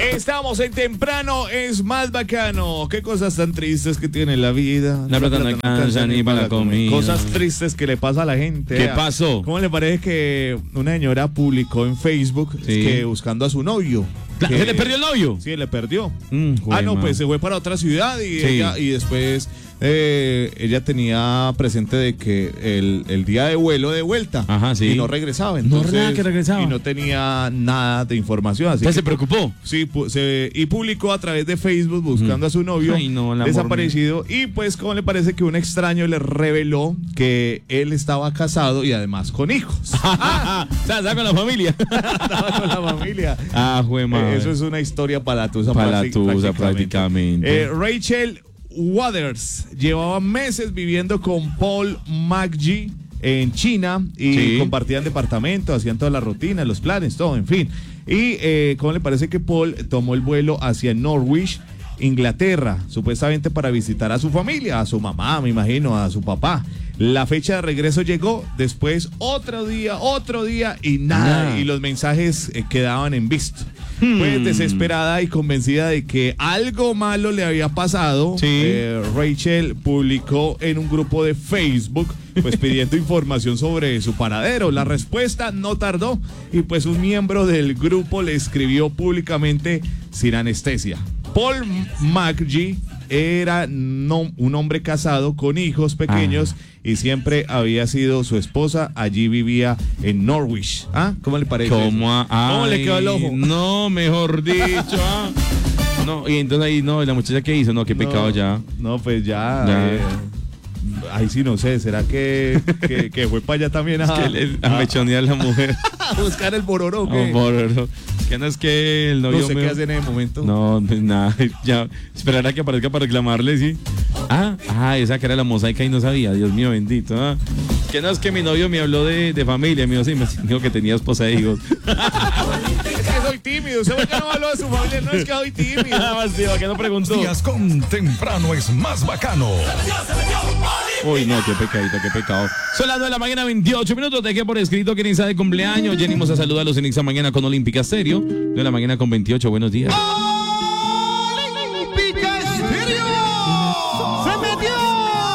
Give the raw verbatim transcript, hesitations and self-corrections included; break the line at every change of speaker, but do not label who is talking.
Estamos en Temprano es más bacano. Qué cosas tan tristes que tiene la vida.
La plata no alcanza ni para la comida.
Cosas tristes que le pasa a la gente.
¿Qué pasó?
¿Cómo le parece que una señora publicó en Facebook
Sí.
que buscando a su novio?
¿Se
que-
le perdió el novio?
Sí, le perdió.
Mm,
ah, no,
juema.
pues se fue para otra ciudad y,
Sí.
ella, y después eh, ella tenía presente de que el, el día de vuelo de vuelta
Ajá, sí.
y no regresaba.
No,
Entonces,
nada que regresaba.
Y no tenía nada de información. Así
¿Usted
que,
se preocupó?
sí, pu- se- y publicó a través de Facebook buscando a su novio
Ay, no, el amor
desaparecido. Y pues, ¿cómo le parece que un extraño le reveló que él estaba casado y además con hijos?
O sea, está con la familia.
Estaba con la familia.
Ah, juema.
Eh, Eso es una historia palatusa,
Palatusa, prácticamente.
Eh, Rachel Waters llevaba meses viviendo con Paul McGee en China y
Sí.
compartían departamento, hacían toda la rutina, los planes, todo, en fin. Y eh, ¿cómo le parece que Paul tomó el vuelo hacia Norwich, Inglaterra, supuestamente para visitar a su familia, a su mamá, me imagino, a su papá? La fecha de regreso llegó, después otro día, otro día y nada,
Nada.
y los mensajes eh, quedaban en visto.
Hmm.
Pues desesperada y convencida de que algo malo le había pasado,
Sí.
eh, Rachel publicó en un grupo de Facebook pues pidiendo información sobre su paradero. La respuesta no tardó y pues un miembro del grupo le escribió públicamente sin anestesia. Paul McGee era no, un hombre casado con hijos pequeños y siempre había sido su esposa. Allí vivía en Norwich. ¿Ah? ¿Cómo le parece?
¿Cómo, a-
¿Cómo le
ay,
quedó el ojo?
No, mejor dicho. ah. No, y entonces ahí, no, la muchacha que hizo, no, qué pecado
No,
ya.
No, pues ya.
Ya.
eh, ahí sí no sé, ¿será que, que, que fue para allá también a,
Que le, a
a-
mechonear a la mujer.
a buscar el bororo? o qué?
Oh, por- que no es que el novio
No sé
mío-
qué hacer en el momento.
No, pues nada, ya esperar a que aparezca para reclamarle, sí. Ah, ah, esa que era la mosaica y no sabía, Dios mío bendito. Ah. Que no es que mi novio me habló de, de familia, me dijo, sí, me dijo que tenía esposa e hijos.
Es que soy tímido. ¿Usted por qué no habló de su familia? No, es que soy tímido.
Nada más, tío, que no preguntó.
Días con Temprano es más bacano.
Uy, no, qué pecadito, qué pecado. Son las nueve de la mañana, veintiocho minutos. Dejé por escrito que Inisa de cumpleaños. Venimos a saludarlos en Ixa Mañana con Olímpica Stereo. nueve de la mañana con veintiocho. Buenos días.